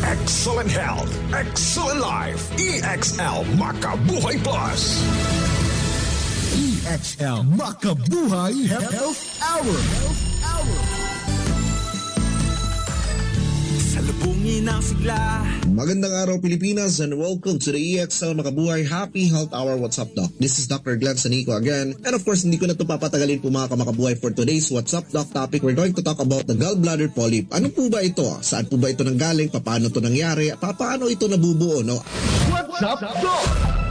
Excellent health, excellent life. EXL Makabuhay Plus. EXL Makabuhay Health Hour. Salubungin ang sigla. Magandang araw Pilipinas and welcome to the EXL Makabuhay Happy Health Hour. What's up, Doc? This is Dr. Glenn Sanico again. And of course, hindi ko na ito papatagalin po mga kamakabuhay for today's What's Up, Doc topic. We're going to talk about the gallbladder polyp. Ano po ba ito? Saan po ba ito nanggaling? Paano ito nangyari? Paano ito nabubuo? No? What's up, Doc?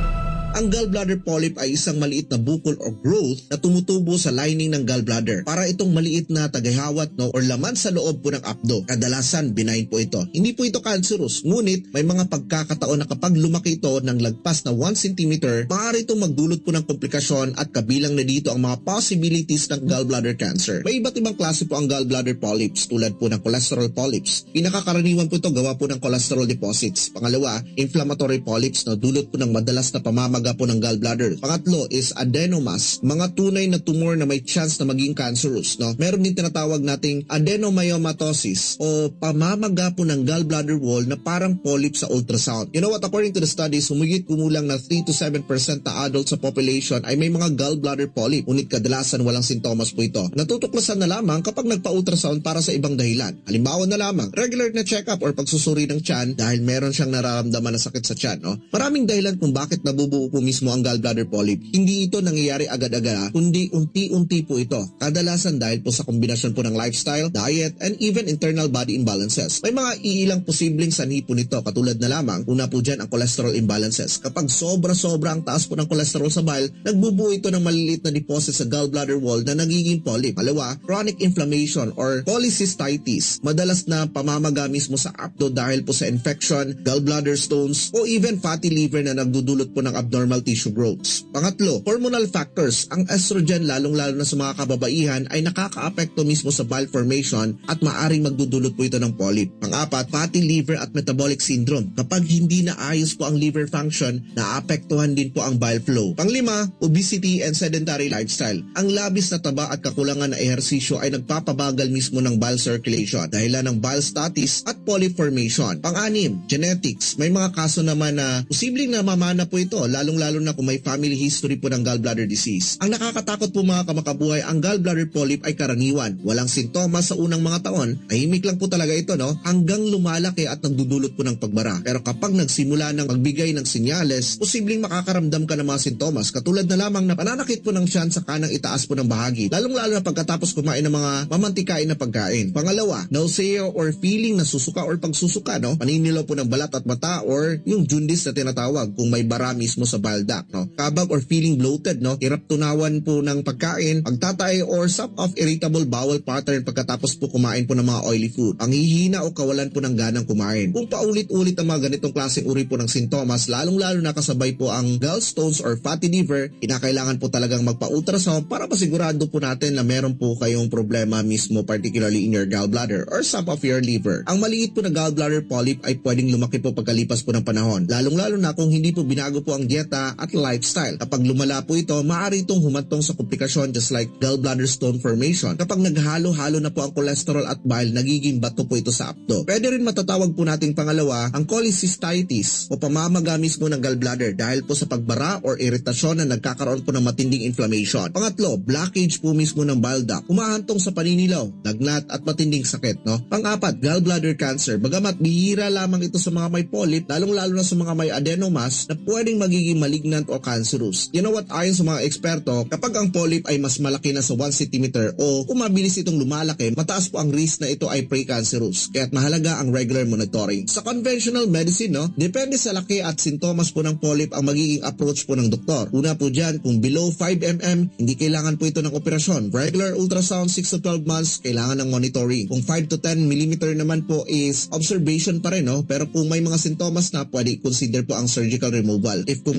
Ang gallbladder polyp ay isang maliit na bukol o growth na tumutubo sa lining ng gallbladder. Para itong maliit na tagahawat or laman sa loob po ng apdo. Kadalasan benign po ito. Hindi po ito cancerous, ngunit may mga pagkakataon na kapag lumaki ito ng lagpas na 1 cm, maaari itong magdulot po ng komplikasyon at kabilang na dito ang mga possibilities ng gallbladder cancer. May iba't ibang klase po ang gallbladder polyps tulad po ng cholesterol polyps. Pinakakaraniwan po ito gawa po ng cholesterol deposits. Pangalawa, inflammatory polyps na dulot po ng madalas na pamamaga po ng gallbladder. Pangatlo is adenomas, mga tunay na tumor na may chance na maging cancerous. No? Meron din tinatawag nating adenomyomatosis o pamamaga po ng gallbladder wall na parang polyp sa ultrasound. You know what? According to the studies, humigit kumulang na 3 to 7% na adults sa population ay may mga gallbladder polyp. Ngunit kadalasan walang sintomas po ito. Natutuklasan na lamang kapag nagpa-ultrasound para sa ibang dahilan. Halimbawa na lamang, regular na check-up or pagsusuri ng tiyan dahil meron siyang nararamdaman na sakit sa tiyan. No? Maraming dahilan kung bakit nabubuo po mismo ang gallbladder polyp. Hindi ito nangyayari agad-agad, kundi unti-unti po ito. Kadalasan dahil po sa kombinasyon po ng lifestyle, diet, and even internal body imbalances. May mga iilang posibleng sanhi po nito, katulad na lamang, una po dyan ang cholesterol imbalances. Kapag sobra-sobra ang taas po ng cholesterol sa bile, nagbubuo ito ng maliliit na deposit sa gallbladder wall na nagiging polyp. Palawa, chronic inflammation or polycystitis. Madalas na pamamaga mismo sa apdo dahil po sa infection, gallbladder stones, o even fatty liver na nagdudulot po ng abnormal tissue growths. Pangatlo, hormonal factors. Ang estrogen lalong-lalo na sa mga kababaihan ay nakaka-apekto mismo sa bile formation at maaring magdudulot po ito ng polyp. Pang-apat, fatty liver at metabolic syndrome. Kapag hindi na ayos po ang liver function, naapektuhan din po ang bile flow. Panglima, obesity and sedentary lifestyle. Ang labis na taba at kakulangan na ehersisyo ay nagpapabagal mismo ng bile circulation dahilan ng bile stasis at polyp formation. Pang-anim, genetics. May mga kaso naman na posibleng namamana po ito lalong-lalo na kung may family history po ng gallbladder disease. Ang nakakatakot po mga kamakabuhay, ang gallbladder polyp ay karaniwan. Walang sintomas sa unang mga taon, tahimik lang po talaga ito hanggang lumalaki at nagdudulot po ng pagbara. Pero kapag nagsimula ng magbigay ng sinyales, posibleng makakaramdam ka ng mga sintomas katulad na lamang na pananakit po ng tiyan sa kanang itaas po ng bahagi, lalong-lalo na pagkatapos kumain ng mga mamantikain na pagkain. Pangalawa, nausea or feeling na susuka or pagsusuka, paninilaw po ng balat at mata or yung jaundice na tinatawag kung may bara mismo sa bile duct, kabag or feeling bloated, hirap tunawan po ng pagkain, pagtatay or some of irritable bowel pattern pagkatapos po kumain po ng mga oily food, ang hihina o kawalan po ng ganang kumain. Kung paulit-ulit ang mga ganitong klaseng uri po ng sintomas, lalong-lalo na kasabay po ang gallstones or fatty liver, kinakailangan po talagang magpa-ultrasound para masigurado po natin na meron po kayong problema mismo, particularly in your gallbladder or some of your liver. Ang maliit po na gallbladder polyp ay pwedeng lumaki po pagkalipas po ng panahon, lalong-lalo na kung hindi po binago po ang dieta at lifestyle. Kapag lumala po ito, maaari itong humantong sa komplikasyon just like gallbladder stone formation. Kapag naghalo-halo na po ang cholesterol at bile, nagiging bato po ito sa apdo. Pwede rin matatawag po nating pangalawa ang cholecystitis o pamamaga mismo ng gallbladder dahil po sa pagbara or iritasyon na nagkakaroon po ng matinding inflammation. Pangatlo, blockage po mismo ng bile duct. Humahantong sa paninilaw, lagnat at matinding sakit. Pang-apat, gallbladder cancer. Bagamat bihira lamang ito sa mga may polyp, lalong-lalo na sa mga may adenomas na pwedeng magiging malignant o cancerous. You know what? Ayon sa mga eksperto, kapag ang polyp ay mas malaki na sa 1 cm o kung mabilis itong lumalaki, mataas po ang risk na ito ay pre-cancerous. Kaya't mahalaga ang regular monitoring. Sa conventional medicine, depende sa laki at sintomas po ng polyp ang magiging approach po ng doktor. Una po dyan, kung below 5 mm, hindi kailangan po ito ng operasyon. Regular ultrasound 6 to 12 months, kailangan ng monitoring. Kung 5 to 10 mm naman po is observation pa rin, pero kung may mga sintomas na, pwede consider po ang surgical removal. If kung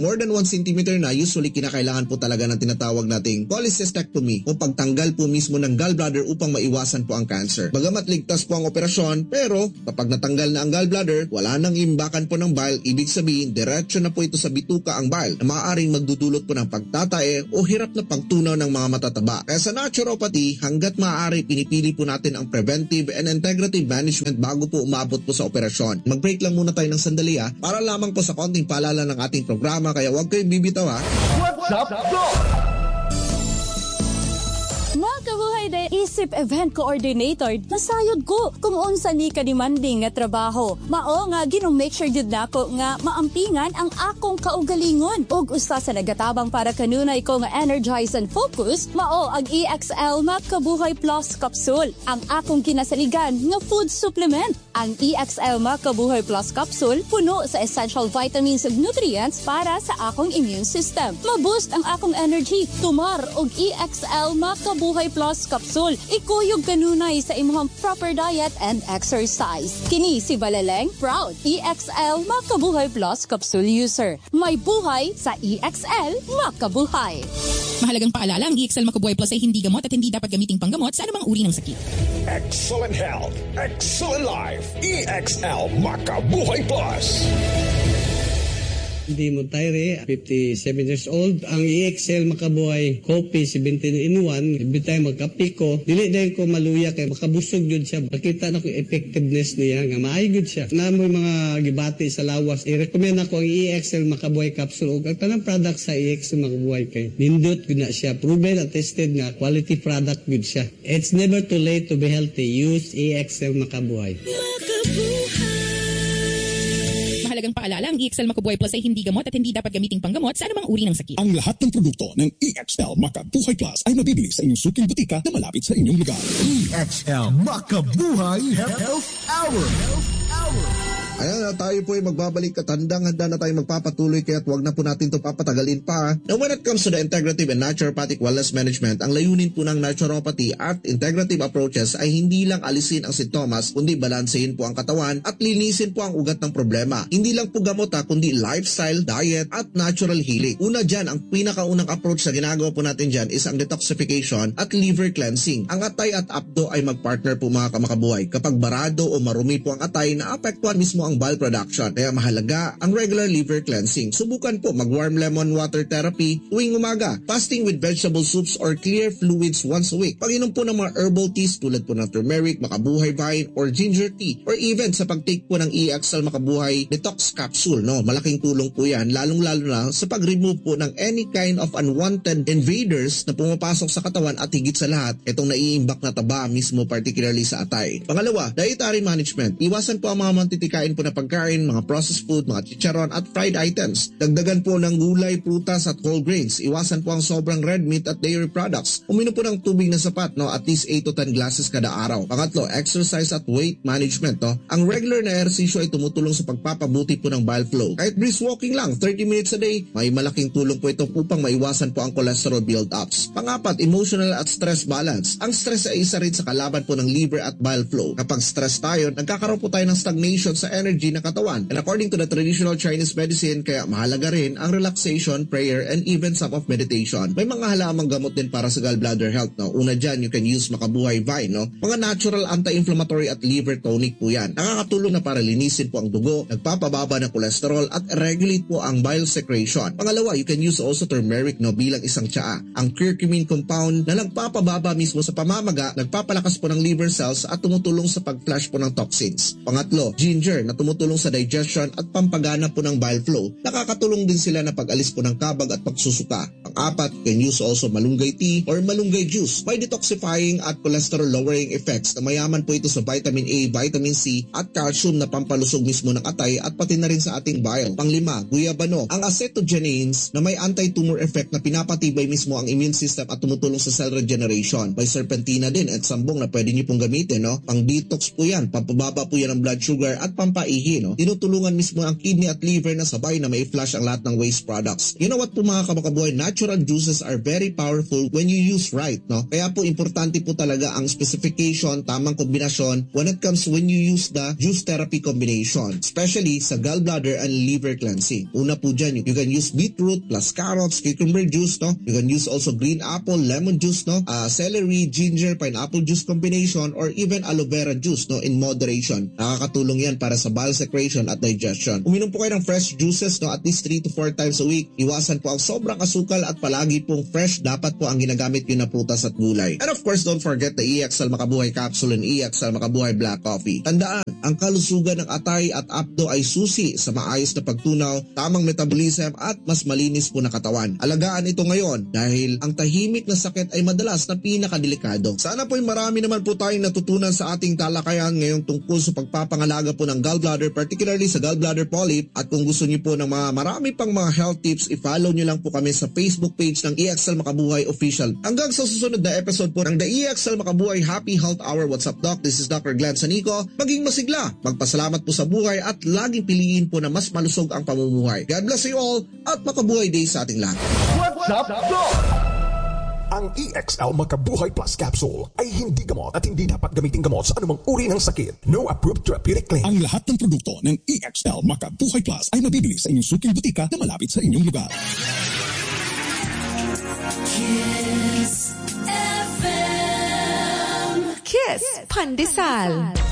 more than 1 cm na, usually kinakailangan po talaga ng tinatawag nating cholecystectomy o pagtanggal po mismo ng gallbladder upang maiwasan po ang cancer. Bagamat ligtas po ang operasyon, pero kapag natanggal na ang gallbladder, wala nang imbakan po ng bile, ibig sabihin diretso na po ito sa bituka ang bile na maaaring magdudulot po ng pagtatae o hirap na pagtunaw ng mga matataba. Kaya sa naturopathy, hanggat maaari pinipili po natin ang preventive and integrative management bago po umabot po sa operasyon. Mag-break lang muna tayo ng sandali para lamang po sa konting paalala ng ating programa, kaya huwag kayong bibitaw ha. What's up, Doc? Mga kabuhay day, isip event coordinator, nasayod ko kung unsa ni kademanding nga trabaho. Mao nga make sure jud nako nga maampingan ang akong kaugalingon. Ug usa sa nagatabang para kanunay ko nga energize and focus, mao ang EXL Makabuhay Plus Capsule, ang akong kinasaligan nga food supplement. Ang EXL Makabuhay Plus Capsule puno sa essential vitamins ug nutrients para sa akong immune system. Ma-boost ang akong energy. Tumar og EXL Makabuhay Plus Capsule. Ikuyog kanunay sa imong proper diet and exercise. Kini si Balaleng, proud EXL Makabuhay Plus Capsule user. May buhay sa EXL Makabuhay. Mahalagang paalala, ang EXL Makabuhay Plus ay hindi gamot at hindi dapat gamiting panggamot sa anumang uri ng sakit. Excellent health, excellent life. EXL Makabuhay Plus. Hindi mo tayre, 57 years old. Ang EXL Makabuhay Coffee 17-in-1. Every time magkape ko, dili dahil ko maluya kay makabusog yun siya. Makita na ko effectiveness niya nga maayo yun siya. Na mo mga gibati sa lawas, i-recommend ako ang EXL Makabuhay Capsule o ang tanang product sa EXL Makabuhay kay nindot yun na siya. Proven at tested nga quality product yun siya. It's never too late to be healthy. Use EXL Makabuhay. Mahalagang paalala, ang EXL Makabuhay Plus ay hindi gamot at hindi dapat gamiting panggamot sa anumang uri ng sakit. Ang lahat ng produkto ng EXL Makabuhay Plus ay mabibili sa inyong suking butika na malapit sa inyong lugar. EXL Makabuhay Health Hour. Ayan na, tayo po ay magbabalik at handang-handa na tayo magpapatuloy, kaya huwag na po natin ito papatagalin pa. Now when it comes to the integrative and naturopathic wellness management, ang layunin po ng naturopathy at integrative approaches ay hindi lang alisin ang sintomas, kundi balansehin po ang katawan at linisin po ang ugat ng problema. Hindi lang po gamot kundi lifestyle, diet at natural healing. Una dyan, ang pinakaunang approach na ginagawa po natin dyan is ang detoxification at liver cleansing. Ang atay at apdo ay magpartner po mga kamakabuhay. Kapag barado o marumi po ang atay, naapektuhan mismo ang bile production. Kaya mahalaga ang regular liver cleansing. Subukan po mag-warm lemon water therapy tuwing umaga, fasting with vegetable soups or clear fluids once a week. Pag-inom po ng mga herbal teas tulad po ng turmeric, makabuhay vine, or ginger tea, or even sa pag-take po ng EXL Makabuhay Detox Capsule. No, malaking tulong po yan, lalong-lalo na sa pag-remove po ng any kind of unwanted invaders na pumapasok sa katawan at higit sa lahat, itong naiimbak na taba mismo, particularly sa atay. Pangalawa, dietary management. Iwasan po ang mga mantitikain po na pagkain, mga processed food, mga chicharon at fried items. Dagdagan po ng gulay, prutas at whole grains. Iwasan po ang sobrang red meat at dairy products. Uminom po ng tubig na sapat, at least 8 to 10 glasses kada araw. Pangatlo, exercise at weight management. Ang regular na ehersisyo ay tumutulong sa pagpapabuti po ng bile flow. Kahit brisk walking lang, 30 minutes a day, may malaking tulong po ito upang maiwasan po ang cholesterol build-ups. Pangapat, emotional at stress balance. Ang stress ay isa rin sa kalaban po ng liver at bile flow. Kapag stress tayo, nagkakaroon po tayo ng stagnation sa energy ng katawan. And according to the traditional Chinese medicine, kaya mahalaga rin ang relaxation, prayer, and even some of meditation. May mga halamang gamot din para sa gallbladder health. Una dyan, you can use makabuhay vine. Mga natural anti-inflammatory at liver tonic po yan. Nakakatulong na para linisin po ang dugo, nagpapababa ng cholesterol at regulate po ang bile secretion. Pangalawa, you can use also turmeric bilang isang tsaa. Ang curcumin compound na nagpapababa mismo sa pamamaga, nagpapalakas po ng liver cells at tumutulong sa pag-flush po ng toxins. Pangatlo, ginger na tumutulong sa digestion at pampagana po ng bile flow. Nakakatulong din sila na pag-alis po ng kabag at pagsusuka. Pang-apat, you can use also malunggay tea or malunggay juice. May detoxifying at cholesterol lowering effects na mayaman po ito sa vitamin A, vitamin C at calcium na pampalusog mismo ng atay at pati na rin sa ating bile. Panglima, guyabano, ang acetogenins na may anti-tumor effect na pinapatibay mismo ang immune system at tumutulong sa cell regeneration. May serpentina din at sambong na pwede niyo pong gamitin. Pang-detox po yan, pampababa po yan ng blood sugar at pampaihi. Cleansing, no? Tinutulungan mismo ang kidney at liver na sabay na mai-flush ang lahat ng waste products. You know what po mga kamakabuhay, natural juices are very powerful when you use right, no? Kaya po importante po talaga ang specification, tamang kombinasyon when it comes when you use the juice therapy combination, especially sa gallbladder and liver cleansing. Una po dyan, you can use beetroot plus carrots, cucumber juice, no? You can use also green apple, lemon juice, no? Celery, ginger, pineapple juice combination, or even aloe vera juice, no? In moderation. Nakakatulong yan para sa bowel secretion at digestion. Uminom po kayo ng fresh juices, no? At least 3 to 4 times a week. Iwasan po ang sobrang asukal at palagi pong fresh dapat po ang ginagamit yun na prutas at gulay. And of course, don't forget the EXL Makabuhay Capsule and EXL Makabuhay Black Coffee. Tandaan, ang kalusugan ng atay at apdo ay susi sa maayos na pagtunaw, tamang metabolism at mas malinis po na katawan. Alagaan ito ngayon dahil ang tahimik na sakit ay madalas na pinakadelikado. Sana po ay marami naman po tayong natutunan sa ating talakayan ngayong tungkol sa pagpapangalaga po ng gallbladder, particularly sa gallbladder polyp. At kung gusto niyo po ng marami pang mga health tips, i-follow niyo lang po kami sa Facebook page ng EXL Makabuhay Official. Hanggang sa susunod na episode po ng The EXL Makabuhay Happy Health Hour. What's up, Doc? This is Dr. Glenn Sanico. Maging masigla, magpasalamat po sa buhay at laging piliin po na mas malusog ang pamumuhay. God bless you all at makabuhay day sa ating lahat. What's up, Doc? Ang EXL Makabuhay Plus Capsule ay hindi gamot at hindi dapat gamitin gamot sa anumang uri ng sakit. No approved therapeutic claim. Ang lahat ng produkto ng EXL Makabuhay Plus ay mabibili sa inyong suking butika na malapit sa inyong lugar. Kiss FM. Kiss Pandesal.